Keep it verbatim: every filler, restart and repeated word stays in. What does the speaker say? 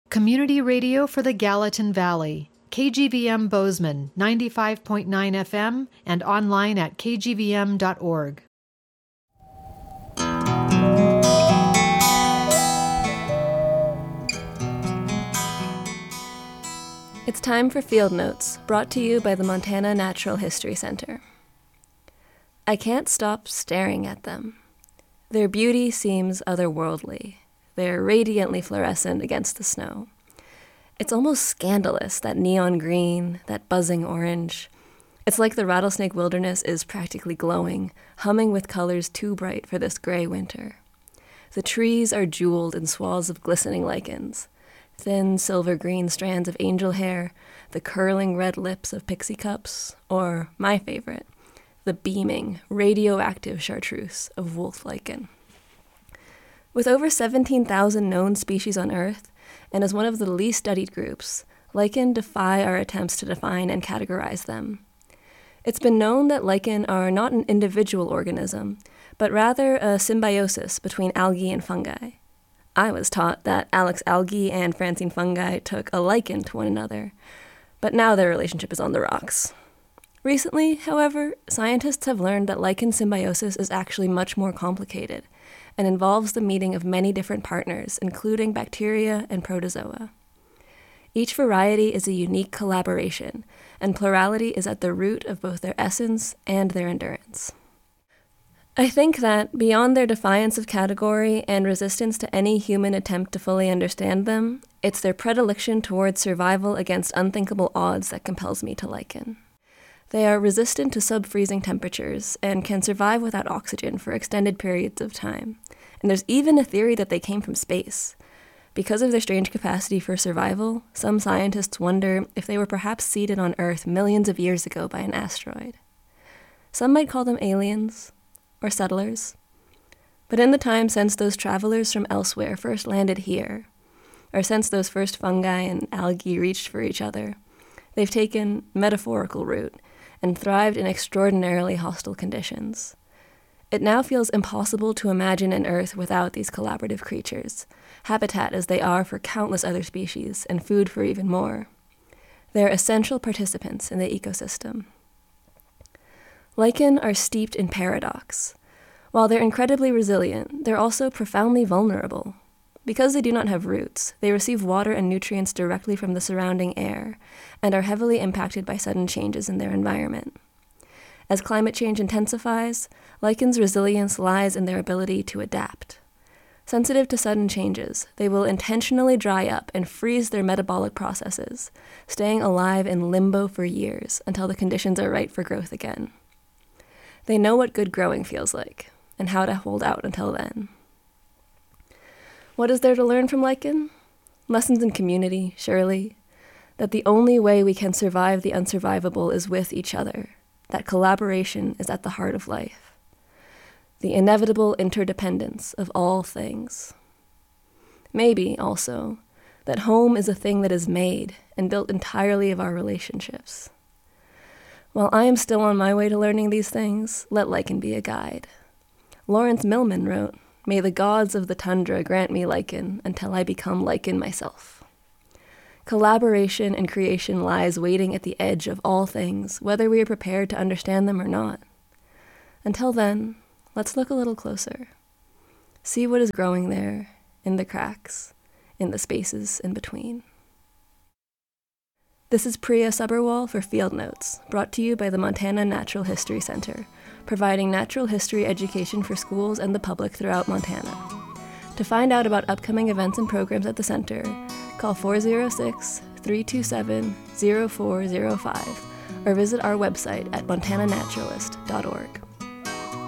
Community radio for the Gallatin Valley. K G V M Bozeman, ninety-five point nine F M, and online at k g v m dot org. It's time for Field Notes, brought to you by the Montana Natural History Center. I can't stop staring at them. Their beauty seems otherworldly. They're radiantly fluorescent against the snow. It's almost scandalous, that neon green, that buzzing orange. It's like the Rattlesnake Wilderness is practically glowing, humming with colors too bright for this gray winter. The trees are jeweled in swathes of glistening lichens. Thin silver-green strands of angel hair, the curling red lips of pixie cups, or, my favorite, the beaming, radioactive chartreuse of wolf lichen. With over seventeen thousand known species on Earth, and as one of the least studied groups, lichen defy our attempts to define and categorize them. It's been known that lichen are not an individual organism, but rather a symbiosis between algae and fungi. I was taught that Alex algae and Francine fungi took a liking to one another, but now their relationship is on the rocks. Recently, however, scientists have learned that lichen symbiosis is actually much more complicated and involves the meeting of many different partners, including bacteria and protozoa. Each variety is a unique collaboration, and plurality is at the root of both their essence and their endurance. I think that, beyond their defiance of category and resistance to any human attempt to fully understand them, it's their predilection towards survival against unthinkable odds that compels me to liken. They are resistant to sub-freezing temperatures and can survive without oxygen for extended periods of time. And there's even a theory that they came from space. Because of their strange capacity for survival, some scientists wonder if they were perhaps seeded on Earth millions of years ago by an asteroid. Some might call them aliens, or settlers. But in the time since those travelers from elsewhere first landed here, or since those first fungi and algae reached for each other, they've taken metaphorical root and thrived in extraordinarily hostile conditions. It now feels impossible to imagine an Earth without these collaborative creatures, habitat as they are for countless other species and food for even more. They're essential participants in the ecosystem. Lichen are steeped in paradox. While they're incredibly resilient, they're also profoundly vulnerable. Because they do not have roots, they receive water and nutrients directly from the surrounding air, and are heavily impacted by sudden changes in their environment. As climate change intensifies, lichens' resilience lies in their ability to adapt. Sensitive to sudden changes, they will intentionally dry up and freeze their metabolic processes, staying alive in limbo for years until the conditions are right for growth again. They know what good growing feels like, and how to hold out until then. What is there to learn from lichen? Lessons in community, surely. That the only way we can survive the unsurvivable is with each other. That collaboration is at the heart of life. The inevitable interdependence of all things. Maybe, also, that home is a thing that is made and built entirely of our relationships. While I am still on my way to learning these things, let lichen be a guide. Lawrence Millman wrote, "May the gods of the tundra grant me lichen until I become lichen myself." Collaboration and creation lies waiting at the edge of all things, whether we are prepared to understand them or not. Until then, let's look a little closer. See what is growing there, in the cracks, in the spaces in between. This is Priya Subberwal for Field Notes, brought to you by the Montana Natural History Center, providing natural history education for schools and the public throughout Montana. To find out about upcoming events and programs at the center, call four oh six, three two seven, oh four oh five or visit our website at montana naturalist dot org.